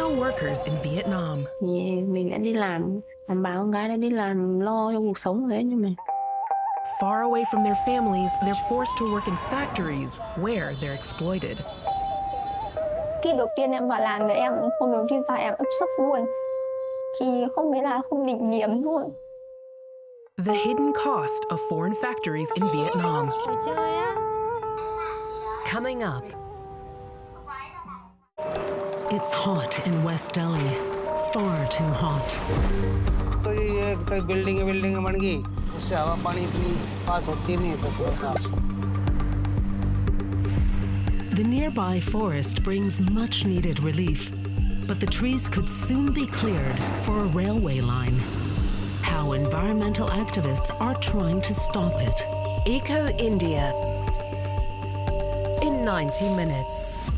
Filipino workers in Vietnam. Thì mình đã đi làm bà con gái đã đi làm lo cho cuộc sống rồi nhưng mà Far away from their families, they're forced to work in factories where they're exploited. Khi đầu tiên em vào làm thì hôm đầu tiên vào em ấp sấp luôn. Thì hôm ấy là không định điểm luôn. The hidden cost of foreign factories in Vietnam. Coming up. It's hot in West Delhi, far too hot. कोई building बन गई, उससे हवा पानी इतनी पास होती नहीं है तो The nearby forest brings much-needed relief, but the trees could soon be cleared for a railway line. How environmental activists are trying to stop it. Eco India in 90 minutes.